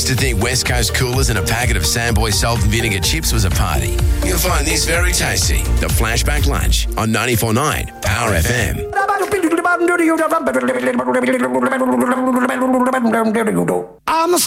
Used to think West Coast coolers and a packet of Sandboy salt and vinegar chips was a party. You'll find this very tasty. The Flashback Lunch on 94.9 Power FM. I'm